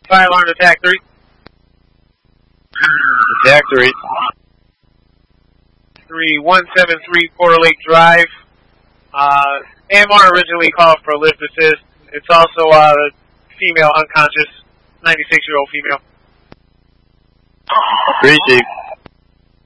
Fire alarm attack 3. Attack 3. 3173 Porter Lake Drive. AMR originally called for lift assist. It's also female unconscious, 96-year-old female. Appreciate.